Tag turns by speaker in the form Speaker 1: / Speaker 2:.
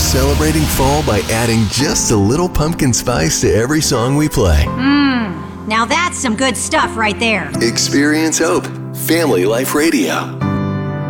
Speaker 1: celebrating fall by adding just a little pumpkin spice to every song we play.
Speaker 2: Now that's some good stuff right there.
Speaker 1: Experience hope. Family Life Radio.